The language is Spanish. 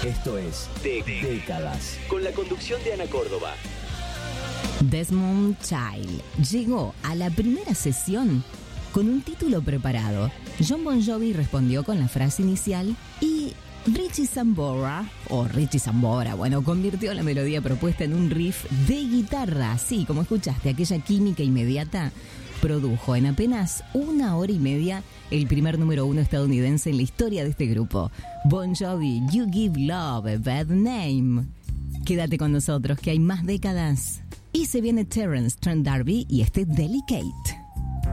Esto es Décadas, con la conducción de Ana Córdoba. Desmond Child llegó a la primera sesión con un título preparado. Jon Bon Jovi respondió con la frase inicial y Richie Sambora, convirtió la melodía propuesta en un riff de guitarra. Así como escuchaste, aquella química inmediata produjo en apenas 1 hora y media el primer número 1 estadounidense en la historia de este grupo. Bon Jovi, You Give Love a Bad Name. Quédate con nosotros que hay más décadas. Y se viene Terence Trent D'Arby y este Delicate.